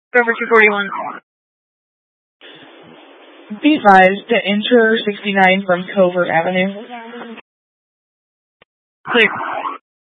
Over 241. Be advised to enter 69 from Covert Avenue. Clear.